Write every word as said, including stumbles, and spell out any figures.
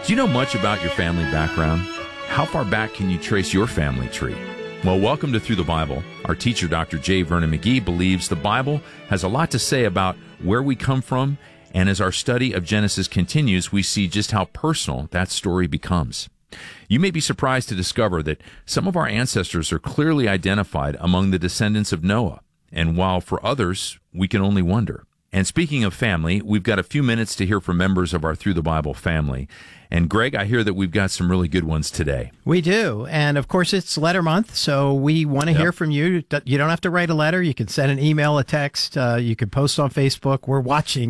Do you know much about your family background? How far back can you trace your family tree? Well, welcome to Through the Bible. Our teacher, Doctor J. Vernon McGee, believes the Bible has a lot to say about where we come from, and as our study of Genesis continues, we see just how personal that story becomes. You may be surprised to discover that some of our ancestors are clearly identified among the descendants of Noah, and while for others, we can only wonder. And speaking of family, we've got a few minutes to hear from members of our Through the Bible family. And Greg, I hear that we've got some really good ones today. We do. And of course, it's letter month, so we want to Yep. hear from you. You don't have to write a letter. You can send an email, a text. Uh, you can post on Facebook. We're watching